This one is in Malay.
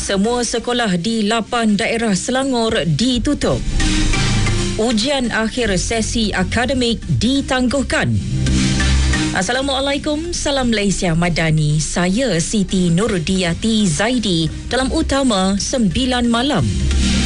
Semua sekolah di 8 daerah Selangor ditutup. Ujian akhir sesi akademik ditangguhkan. Assalamualaikum, salam Malaysia Madani. Saya Siti Nurdiati Zaidi dalam Utama 9 Malam.